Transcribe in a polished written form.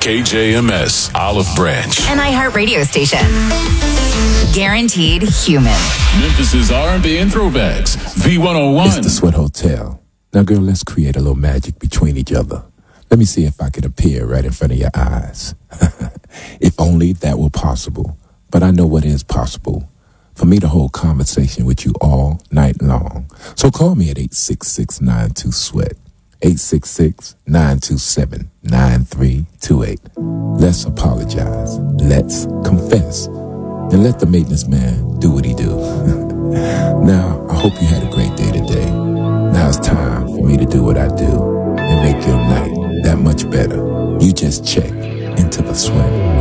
KJMS, Olive Branch. An iHeart radio station. Guaranteed human. Memphis' R&B and throwbacks. V101. It's the Sweat Hotel. Now, girl, let's create a little magic between each other. Let me see if I could appear right in front of your eyes. If only that were possible. But I know what is possible. For me to hold conversation with you all night long. So call me at 866-92-SWEAT. 866-927-9328. Let's apologize. Let's confess. And let the maintenance man do what he do. Now, I hope you had a great day today. Now it's time for me to do what I do and make your night that much better. You just check into the Sweat